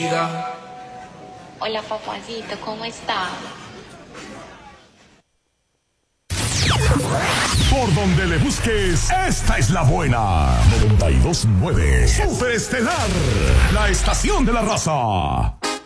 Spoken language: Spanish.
diga. Hola, papacito, ¿cómo está? Por donde le busques, esta es la buena. 92.9 Superestelar, la estación de la raza.